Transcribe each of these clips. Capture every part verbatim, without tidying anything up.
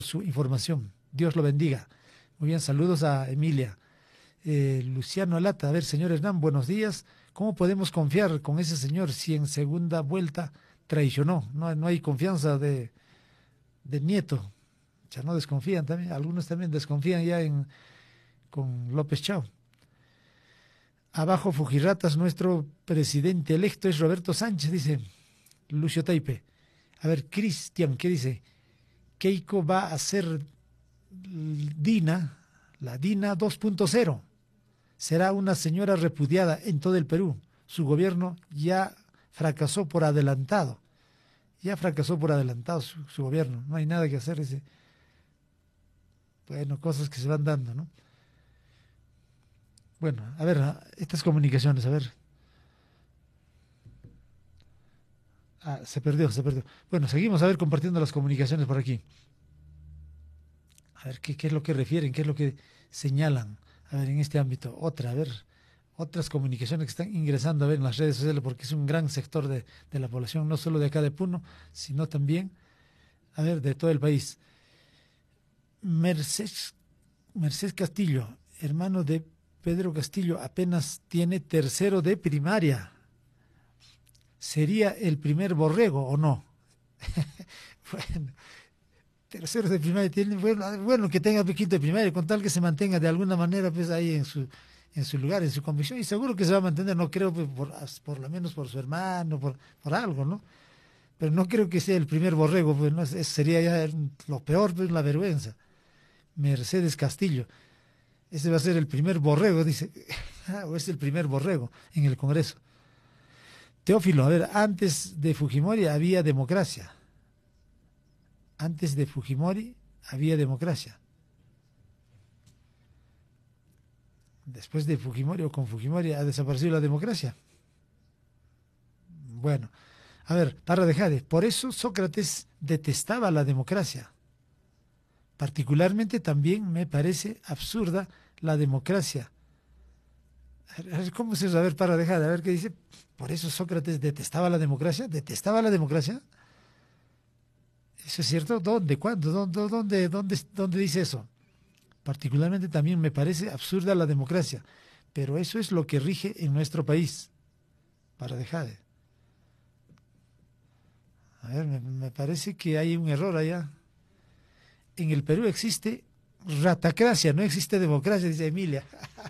su información. Dios lo bendiga. Muy bien, saludos a Emilia. Eh, Luciano Alata, a ver, señor Hernán, buenos días. ¿Cómo podemos confiar con ese señor si en segunda vuelta traicionó? No, no hay confianza de, de Nieto. Ya no desconfían también, algunos también desconfían ya en con López Chao. Abajo Fujirratas, nuestro presidente electo es Roberto Sánchez, dice Lucio Taipe. A ver, Cristian, ¿qué dice? Keiko va a ser Dina, la Dina dos punto cero. Será una señora repudiada en todo el Perú. Su gobierno ya fracasó por adelantado. Ya fracasó por adelantado su, su gobierno. No hay nada que hacer. Dice. Bueno, cosas que se van dando, ¿no? Bueno, a ver, estas comunicaciones, a ver. Ah, se perdió, se perdió. Bueno, seguimos a ver compartiendo las comunicaciones por aquí. A ver, ¿qué, qué es lo que refieren? ¿Qué es lo que señalan? A ver, en este ámbito, otra, a ver, otras comunicaciones que están ingresando a ver en las redes sociales, porque es un gran sector de, de la población, no solo de acá de Puno, sino también, a ver, de todo el país. Mercedes, Mercedes Castillo, hermano de Pedro Castillo, apenas tiene tercero de primaria. ¿Sería el primer borrego o no? Bueno, tercero de primaria, tiene, bueno, bueno, que tenga quinto de primaria, con tal que se mantenga de alguna manera pues ahí en su en su lugar, en su convicción, y seguro que se va a mantener, no creo, pues, por, por lo menos por su hermano, por, por algo, ¿no? Pero no creo que sea el primer borrego, pues no, eso sería ya lo peor, pues la vergüenza. Mercedes Castillo, ese va a ser el primer borrego, dice, o es el primer borrego en el Congreso. Teófilo, a ver, antes de Fujimori había democracia. Antes de Fujimori había democracia. Después de Fujimori o con Fujimori ha desaparecido la democracia. Bueno, a ver, para dejar, por eso Sócrates detestaba la democracia. Particularmente también me parece absurda la democracia. A ver, ¿cómo se a ver, para dejar? A ver qué dice. Por eso Sócrates detestaba la democracia. ¿Detestaba la democracia? ¿Eso es cierto? ¿Dónde? ¿Cuándo? ¿Dónde, dónde, dónde, dónde dice eso? Particularmente también me parece absurda la democracia, pero eso es lo que rige en nuestro país. Para dejar. A ver, me, me parece que hay un error allá. En el Perú existe ratacracia, no existe democracia, dice Emilia.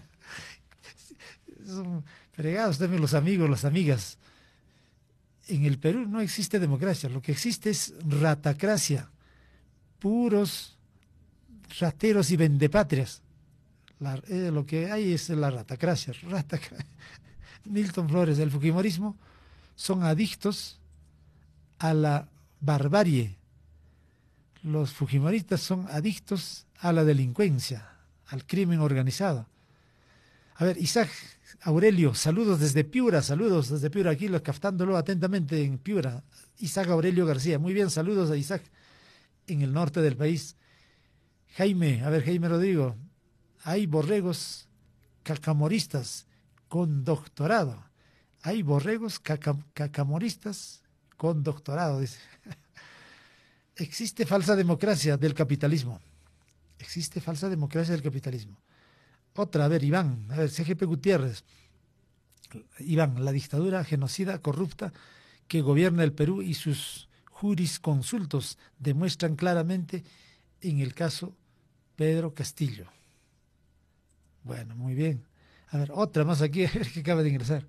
Son fregados también los amigos, las amigas. En el Perú no existe democracia, lo que existe es ratacracia, puros rateros y vendepatrias. La, eh, lo que hay es la ratacracia. ratacracia. Milton Flores, el fujimorismo son adictos a la barbarie. Los fujimoristas son adictos a la delincuencia, al crimen organizado. A ver, Isaac Aurelio, saludos desde Piura, saludos desde Piura, aquí los captándolo atentamente en Piura. Isaac Aurelio García, muy bien, saludos a Isaac en el norte del país. Jaime, a ver, Jaime Rodrigo, hay borregos cacamoristas con doctorado. Hay borregos caca, cacamoristas con doctorado, dice. Existe falsa democracia del capitalismo. Existe falsa democracia del capitalismo. Otra, a ver, Iván, a ver, C G P Gutiérrez. Iván, la dictadura genocida, corrupta, que gobierna el Perú y sus jurisconsultos demuestran claramente en el caso Pedro Castillo. Bueno, muy bien. A ver, otra más aquí, a ver que acaba de ingresar.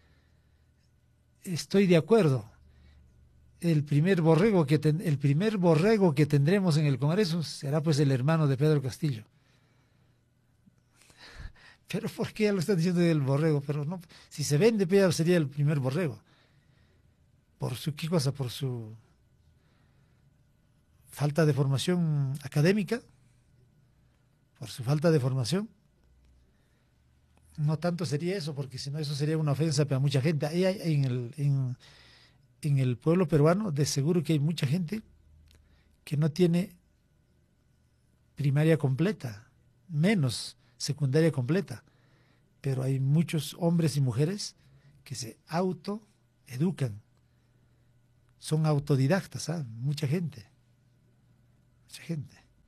Estoy de acuerdo. El primer borrego que ten, el primer borrego que tendremos en el Congreso será pues el hermano de Pedro Castillo. Pero ¿por qué ya lo están diciendo del borrego? Pero no, si se vende, Pedro sería el primer borrego. ¿Por su qué cosa? ¿Por su falta de formación académica? ¿Por su falta de formación? No tanto sería eso, porque si no eso sería una ofensa para mucha gente. Ahí hay, en, el, en, en el pueblo peruano de seguro que hay mucha gente que no tiene primaria completa, menos secundaria completa. Pero hay muchos hombres y mujeres que se autoeducan, son autodidactas, ¿sabes? Mucha gente, mucha gente.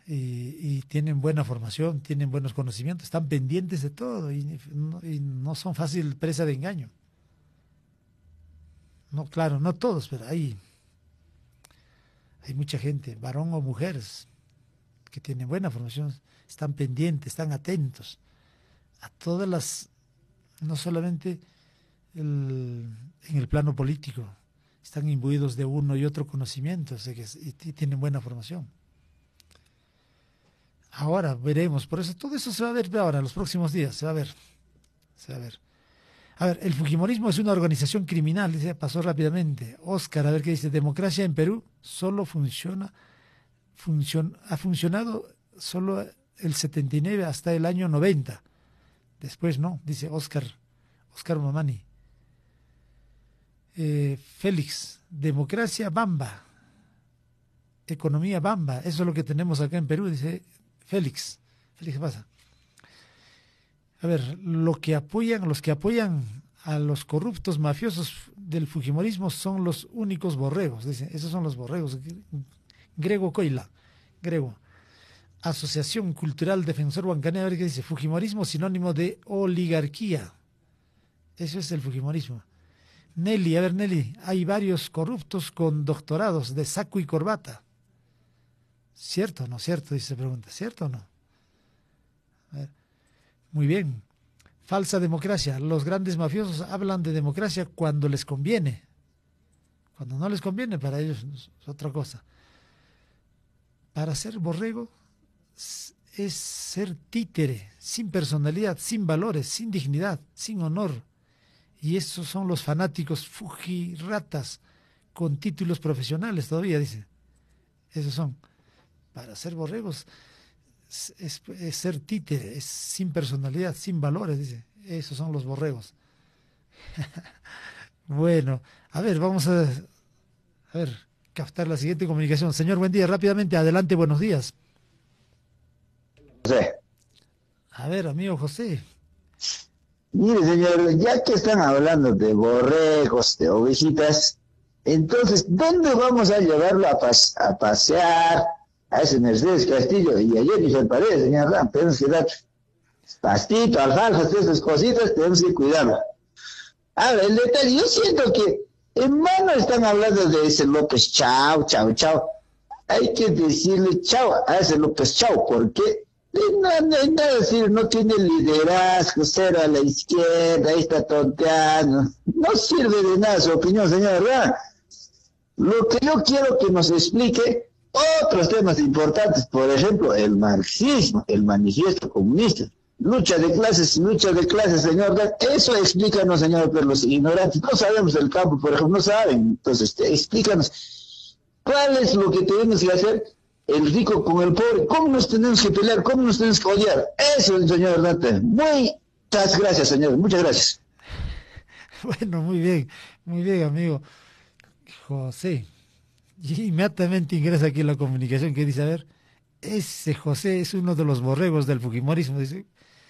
y, y tienen buena formación, tienen buenos conocimientos, están pendientes de todo y no, y no son fácil presa de engaño. No, claro, no todos, pero hay, hay mucha gente, varón o mujeres, que tienen buena formación, están pendientes, están atentos a todas las, no solamente el, en el plano político, están imbuidos de uno y otro conocimiento, o sea que, y, y tienen buena formación. Ahora veremos, por eso todo eso se va a ver ahora, en los próximos días, se va a ver, se va a ver. A ver, el Fujimorismo es una organización criminal, dice, pasó rápidamente. Oscar, a ver qué dice, democracia en Perú solo funciona, funcion, ha funcionado solo el setenta y nueve hasta el año noventa. Después no, dice Oscar, Oscar Mamani. Eh, Félix, democracia bamba, economía bamba, eso es lo que tenemos acá en Perú, dice Félix. Félix, ¿qué pasa? A ver, lo que apoyan, los que apoyan a los corruptos mafiosos del Fujimorismo son los únicos borregos, dice, esos son los borregos. Grego Coila, Grego. Asociación Cultural Defensor Huancané, a ver qué dice, Fujimorismo sinónimo de oligarquía. Eso es el Fujimorismo. Nelly, a ver Nelly, hay varios corruptos con doctorados de saco y corbata. ¿Cierto o no cierto? Dice, pregunta, ¿cierto o no? A ver. Muy bien. Falsa democracia. Los grandes mafiosos hablan de democracia cuando les conviene. Cuando no les conviene, para ellos es otra cosa. Para ser borrego es ser títere, sin personalidad, sin valores, sin dignidad, sin honor. Y esos son los fanáticos fujiratas con títulos profesionales todavía, dice. Esos son. Para ser borregos es, es, es ser títere, es sin personalidad, sin valores, dice. Esos son los borregos. Bueno, a ver, vamos a, a ver, captar la siguiente comunicación. Señor, buen día, rápidamente, adelante, buenos días. José. A ver, amigo José. Mire, señor, ya que están hablando de borregos, de ovejitas, entonces, ¿dónde vamos a llevarlo a, pas a pasear a ese Mercedes Castillo y a Jennifer Paredes, señor Ram? Tenemos que dar pastito, alfalfa, todas esas cositas, tenemos que cuidarlo. Ahora, el detalle, yo siento que en mano están hablando de ese López Chao, Chao, Chao. Hay que decirle chao a ese López Chao, porque no, no, no, decir, no tiene liderazgo, cero a la izquierda, ahí está tonteando. No sirve de nada su opinión, señor, ¿verdad? Lo que yo quiero que nos explique otros temas importantes, por ejemplo, el marxismo, el manifiesto comunista. Lucha de clases, lucha de clases, señor. Eso explícanos, señor, pero los ignorantes no sabemos del campo, por ejemplo, no saben. Entonces, explícanos, ¿cuál es lo que tenemos que hacer el rico con el pobre? ¿Cómo nos tenemos que pelear? ¿Cómo nos tenemos que odiar? Eso, señor Dante. Muchas gracias, señor. Muchas gracias. Bueno, muy bien, muy bien, amigo José. Y inmediatamente ingresa aquí la comunicación que dice, a ver, ese José es uno de los borregos del fujimorismo, dice.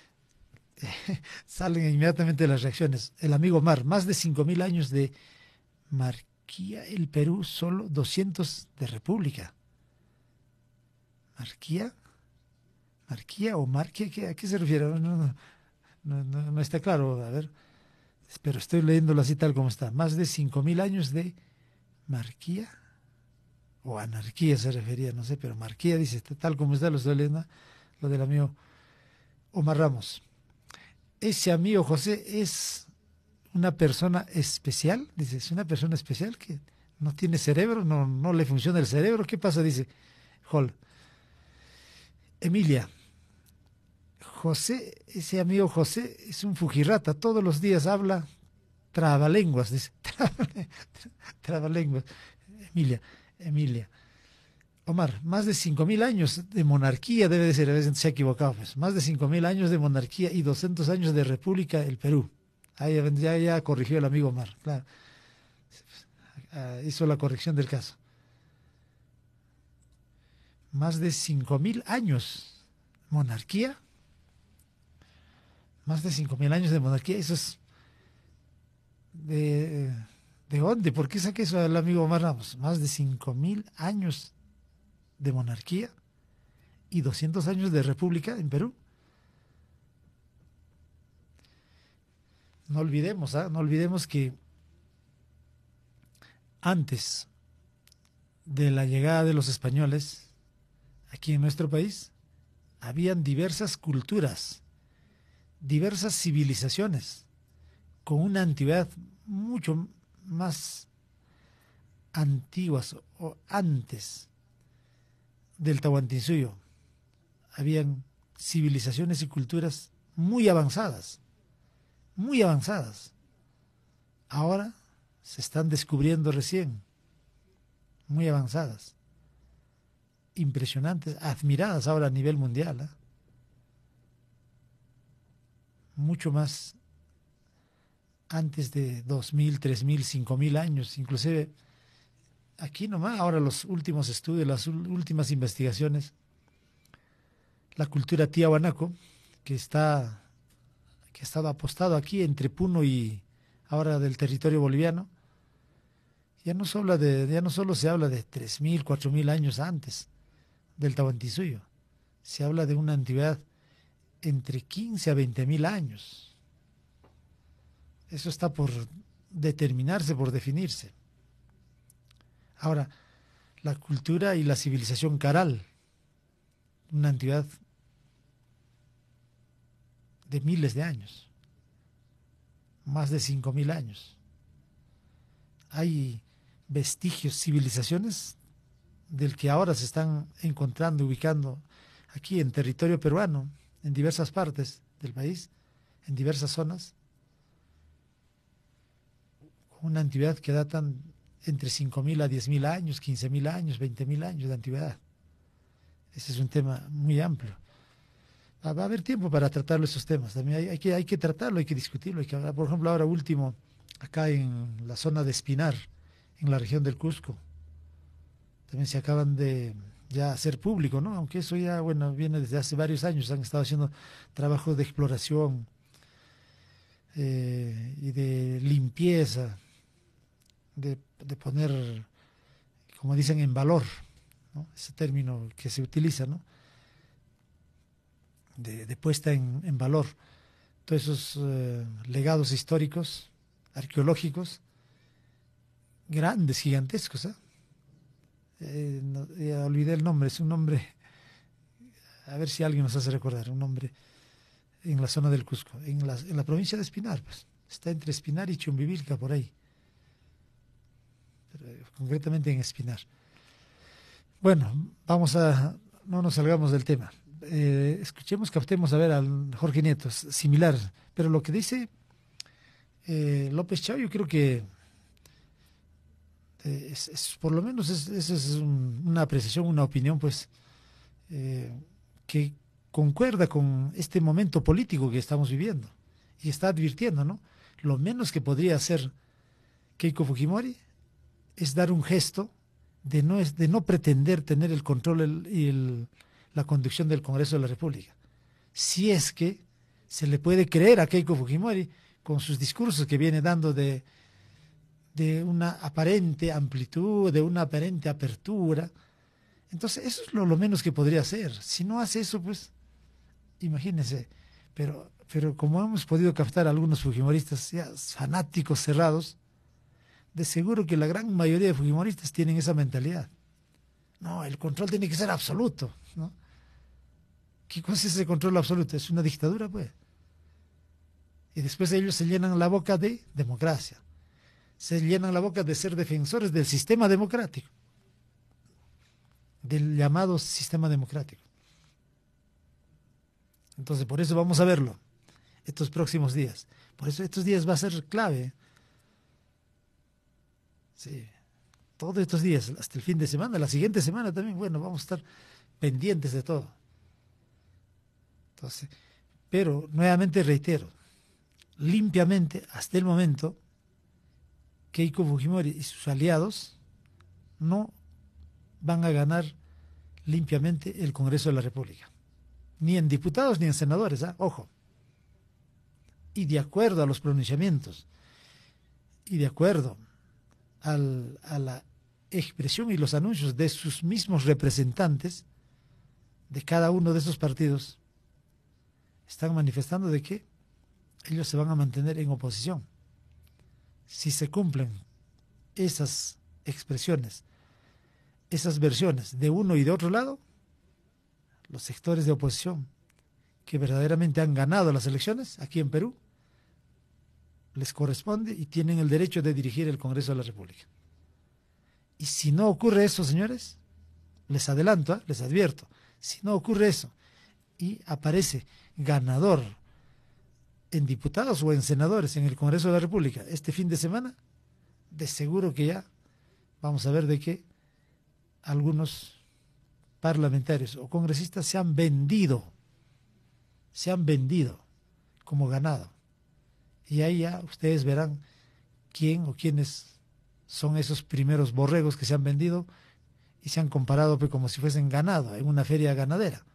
Salen inmediatamente las reacciones. El amigo Mar, más de cinco mil años de monarquía, el Perú solo doscientos de república. ¿Marquía? ¿Marquía o marquía? ¿A qué se refiere? No, no, no, no, no está claro, a ver, pero estoy leyéndolo así tal como está. Más de cinco mil años de marquía o anarquía se refería, no sé, pero marquía dice, tal como está, lo estoy leyendo, lo del amigo Omar Ramos. Ese amigo José es una persona especial, dice, es una persona especial que no tiene cerebro, no, no le funciona el cerebro. ¿Qué pasa? Dice Hall. Emilia, José, ese amigo José es un fujirata, todos los días habla trabalenguas, dice, trabalenguas. Emilia, Emilia. Omar, más de cinco mil años de monarquía debe de ser, a veces se ha equivocado, pues, más de cinco mil años de monarquía y doscientos años de república el Perú. Ahí ya, ya corrigió el amigo Omar, claro. Hizo la corrección del caso. Más de cinco mil años monarquía. Más de cinco mil años de monarquía, eso es... ¿De, de dónde? ¿Por qué saqué eso al amigo Omar Ramos? Más de cinco mil años de monarquía y doscientos años de república en Perú. No olvidemos, ¿eh? no olvidemos que antes de la llegada de los españoles aquí en nuestro país, habían diversas culturas, diversas civilizaciones, con una antigüedad mucho más antiguas o antes del Tahuantinsuyo. Habían civilizaciones y culturas muy avanzadas, muy avanzadas. Ahora se están descubriendo recién, muy avanzadas, impresionantes, admiradas ahora a nivel mundial, ¿eh? Mucho más antes de dos mil, tres mil, cinco mil años, inclusive aquí nomás, ahora los últimos estudios, las últimas investigaciones, la cultura tiahuanaco, que está, que ha estado apostado aquí entre Puno y ahora del territorio boliviano, ya no, se habla de, ya no solo se habla de tres mil, cuatro mil años antes del Tahuantinsuyo, se habla de una antigüedad entre quince a veinte mil años. Eso está por determinarse, por definirse. Ahora, la cultura y la civilización Caral, una antigüedad de miles de años, más de cinco mil años. Hay vestigios, civilizaciones del que ahora se están encontrando, ubicando aquí en territorio peruano, en diversas partes del país, en diversas zonas, una antigüedad que datan entre cinco mil a diez mil años, quince mil años, veinte mil años de antigüedad. Ese es un tema muy amplio. Va a haber tiempo para tratar esos temas. También hay, hay, que, hay que tratarlo, hay que discutirlo. Hay que hablar. Por ejemplo, ahora último, acá en la zona de Espinar, en la región del Cusco, también se acaban de ya hacer público, ¿no? Aunque eso ya, bueno, viene desde hace varios años. Han estado haciendo trabajos de exploración eh, y de limpieza, de, de poner, como dicen, en valor, ¿no? Ese término que se utiliza, ¿no? De, de puesta en, en valor. Todos esos eh, legados históricos, arqueológicos, grandes, gigantescos, ¿eh? Eh, no, ya olvidé el nombre, es un nombre, a ver si alguien nos hace recordar, un nombre en la zona del Cusco, en la, en la provincia de Espinar, pues, está entre Espinar y Chumbivilca, por ahí, pero, eh, concretamente en Espinar. Bueno, vamos a, no nos salgamos del tema. Eh, escuchemos, captemos a ver al Jorge Nieto, similar, pero lo que dice eh, López Chao, yo creo que eh, es, es, por lo menos es, es, es un, una apreciación, una opinión, pues, eh, que concuerda con este momento político que estamos viviendo y está advirtiendo, ¿no? Lo menos que podría hacer Keiko Fujimori es dar un gesto de no, es, de no pretender tener el control el, y el la conducción del Congreso de la República. Si es que se le puede creer a Keiko Fujimori con sus discursos que viene dando de, de una aparente amplitud, de una aparente apertura. Entonces, eso es lo, lo menos que podría hacer. Si no hace eso, pues, imagínense. Pero, pero como hemos podido captar a algunos fujimoristas ya fanáticos cerrados, de seguro que la gran mayoría de fujimoristas tienen esa mentalidad. No, el control tiene que ser absoluto, ¿no? ¿Qué cosa es ese control absoluto? Es una dictadura, pues. Y después ellos se llenan la boca de democracia. Se llenan la boca de ser defensores del sistema democrático. Del llamado sistema democrático. Entonces, por eso vamos a verlo estos próximos días. Por eso estos días va a ser clave. Sí. Todos estos días, hasta el fin de semana, la siguiente semana también, bueno, vamos a estar pendientes de todo. Entonces, pero nuevamente reitero, limpiamente, hasta el momento, Keiko Fujimori y sus aliados no van a ganar limpiamente el Congreso de la República. Ni en diputados ni en senadores, ¿eh? Ojo. Y de acuerdo a los pronunciamientos, y de acuerdo al, a la expresión y los anuncios de sus mismos representantes, de cada uno de esos partidos están manifestando de que ellos se van a mantener en oposición. Si se cumplen esas expresiones, esas versiones de uno y de otro lado, los sectores de oposición que verdaderamente han ganado las elecciones aquí en Perú, les corresponde y tienen el derecho de dirigir el Congreso de la República. Y si no ocurre eso, señores, les adelanto, ¿eh? les advierto, si no ocurre eso y aparece ganador en diputados o en senadores en el Congreso de la República este fin de semana, de seguro que ya vamos a ver de que algunos parlamentarios o congresistas se han vendido, se han vendido como ganado. Y ahí ya ustedes verán quién o quiénes son esos primeros borregos que se han vendido y se han comparado pues, como si fuesen ganado en una feria ganadera.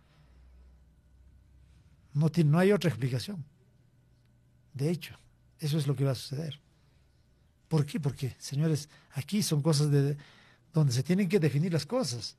No, tiene, no hay otra explicación. De hecho, eso es lo que va a suceder. ¿Por qué? Porque, señores, aquí son cosas de donde se tienen que definir las cosas.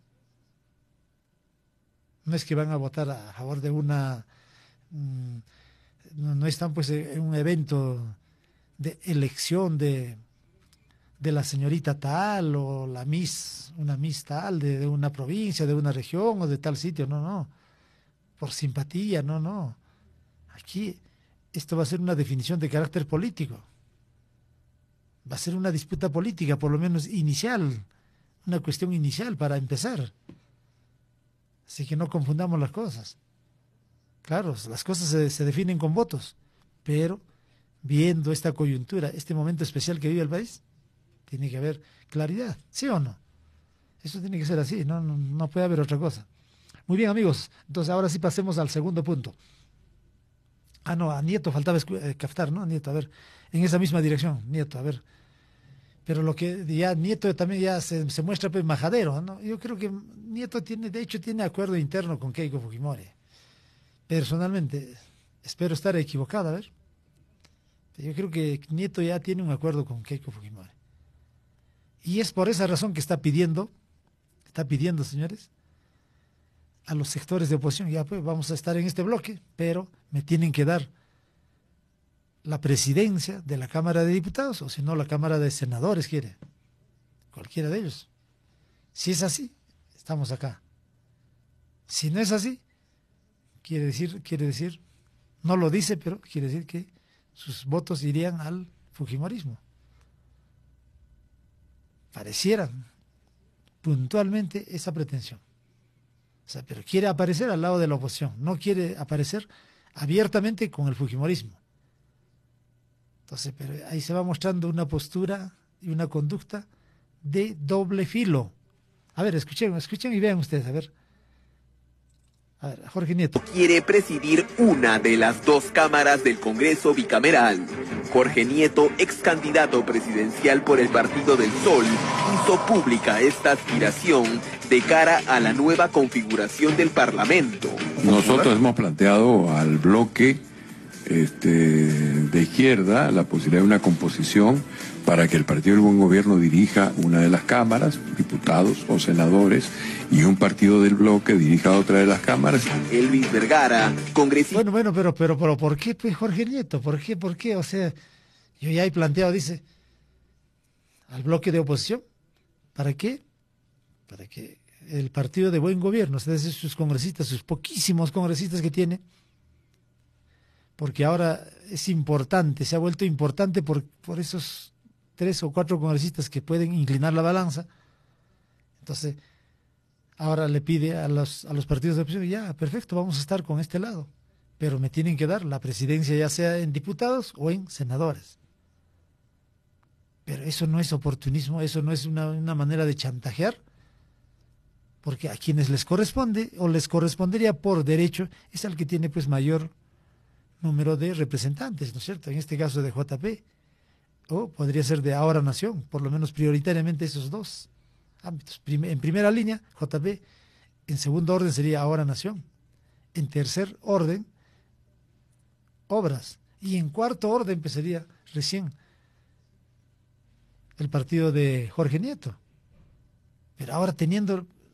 No es que van a votar a favor de una... Mmm, no, no están pues en un evento de elección de, de la señorita tal o la Miss, una Miss tal de, de una provincia, de una región o de tal sitio. No, no. Por simpatía, no, no. Aquí esto va a ser una definición de carácter político. Va a ser una disputa política, por lo menos inicial, una cuestión inicial para empezar. Así que no confundamos las cosas. Claro, las cosas se, se definen con votos, pero viendo esta coyuntura, este momento especial que vive el país, tiene que haber claridad, ¿sí o no? Eso tiene que ser así, no, no, no puede haber otra cosa. Muy bien, amigos, entonces ahora sí pasemos al segundo punto. Ah, no, a Nieto faltaba eh, captar, ¿no? Nieto, a ver, en esa misma dirección, Nieto, a ver. Pero lo que ya Nieto también ya se, se muestra pues, majadero, ¿no? Yo creo que Nieto tiene, de hecho, tiene acuerdo interno con Keiko Fujimori. Personalmente, espero estar equivocado, a ver. Yo creo que Nieto ya tiene un acuerdo con Keiko Fujimori. Y es por esa razón que está pidiendo, está pidiendo, señores, a los sectores de oposición, ya pues vamos a estar en este bloque, pero me tienen que dar la presidencia de la Cámara de Diputados, o si no, la Cámara de Senadores quiere, cualquiera de ellos. Si es así, estamos acá. Si no es así, quiere decir, quiere decir, no lo dice, pero quiere decir que sus votos irían al fujimorismo. Parecieran puntualmente esa pretensión. O sea, pero quiere aparecer al lado de la oposición, no quiere aparecer abiertamente con el fujimorismo. Entonces, pero ahí se va mostrando una postura y una conducta de doble filo. A ver, escuchen, escuchen y vean ustedes, a ver. A ver, Jorge Nieto. Quiere presidir una de las dos cámaras del Congreso bicameral. Jorge Nieto, ex candidato presidencial por el Partido del Sol, hizo pública esta aspiración de cara a la nueva configuración del Parlamento. Nosotros hemos planteado al bloque este, de izquierda la posibilidad de una composición para que el Partido del Buen Gobierno dirija una de las cámaras, diputados o senadores, y un partido del bloque dirija otra de las cámaras. Elvis Vergara, congresista... Bueno, bueno, pero, pero, pero, ¿por qué, pues, Jorge Nieto? ¿Por qué, por qué? O sea, yo ya he planteado, dice, al bloque de oposición, ¿para qué? Para que el Partido de Buen Gobierno, es decir, sus congresistas, sus poquísimos congresistas que tiene, porque ahora es importante, se ha vuelto importante por, por esos tres o cuatro congresistas que pueden inclinar la balanza. Entonces, ahora le pide a los, a los partidos de oposición, ya, perfecto, vamos a estar con este lado, pero me tienen que dar la presidencia ya sea en diputados o en senadores. Pero eso no es oportunismo, eso no es una, una manera de chantajear, porque a quienes les corresponde o les correspondería por derecho es al que tiene pues mayor número de representantes, ¿no es cierto? En este caso de J P, o podría ser de Ahora Nación, por lo menos prioritariamente esos dos ámbitos. En primera línea, J P, en segundo orden sería Ahora Nación, en tercer orden, Obras, y en cuarto orden empezaría recién el partido de Jorge Nieto. Pero ahora teniendo